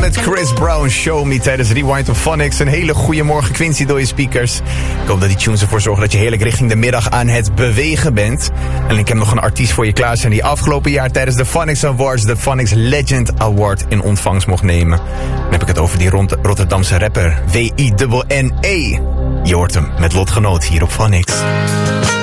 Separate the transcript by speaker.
Speaker 1: met Chris Brown, Show Me, tijdens Rewind op Phonics. Een hele goede morgen, Quincy, door je speakers. Ik hoop dat die tunes ervoor zorgen dat je heerlijk richting de middag aan het bewegen bent. En ik heb nog een artiest voor je klaarstaan die afgelopen jaar tijdens de Phonics Awards, de Phonics Legend Award, in ontvangst mocht nemen. Dan heb ik het over die Rotterdamse rapper W.I.N.N.E. Je hoort hem met Lotgenoot hier op Phonics.